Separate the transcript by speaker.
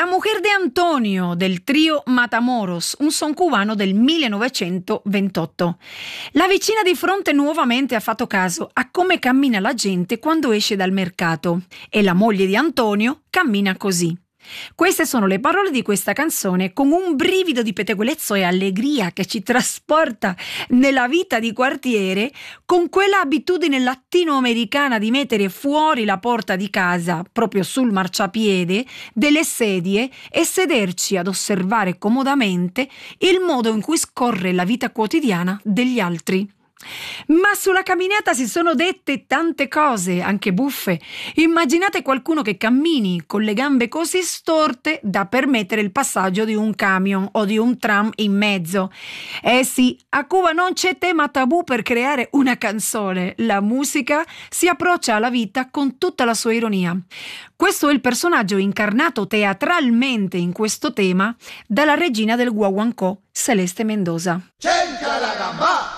Speaker 1: La Mujer de Antonio del trio Matamoros, un son cubano del 1928. La vicina di fronte nuovamente ha fatto caso a come cammina la gente quando esce dal mercato e la moglie di Antonio cammina così. Queste sono le parole di questa canzone, con un brivido di pettegolezzo e allegria che ci trasporta nella vita di quartiere, con quella abitudine latinoamericana di mettere fuori la porta di casa, proprio sul marciapiede, delle sedie e sederci ad osservare comodamente il modo in cui scorre la vita quotidiana degli altri. Ma sulla camminata si sono dette tante cose, anche buffe. Immaginate qualcuno che cammini con le gambe così storte da permettere il passaggio di un camion o di un tram in mezzo. Eh sì, a Cuba non c'è tema tabù per creare una canzone. La musica si approccia alla vita con tutta la sua ironia. Questo è il personaggio incarnato teatralmente in questo tema dalla regina del guaguancó, Celeste Mendoza.
Speaker 2: Chenca la gamba!